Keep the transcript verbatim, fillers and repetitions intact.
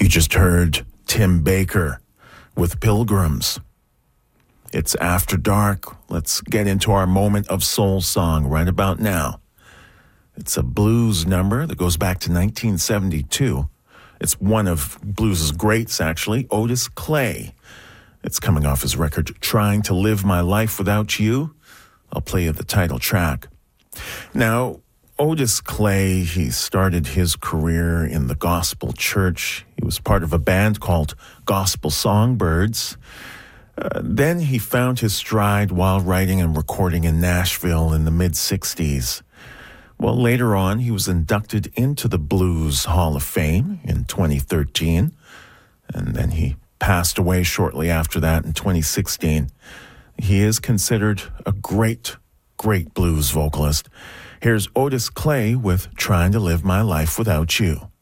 You just heard Tim Baker with Pilgrims. It's after dark. Let's get into our moment of soul song right about now. It's a blues number that goes back to nineteen seventy-two. It's one of blues's greats, actually, Otis Clay. It's coming off his record, Trying to Live My Life Without You. I'll play you the title track. Now, Otis Clay, he started his career in the gospel church. He was part of a band called Gospel Songbirds. Uh, then he found his stride while writing and recording in Nashville in the mid-sixties. Well, later on, he was inducted into the Blues Hall of Fame in twenty thirteen, and then he passed away shortly after that in twenty sixteen. He is considered a great, great blues vocalist. Here's Otis Clay with Trying to Live My Life Without You.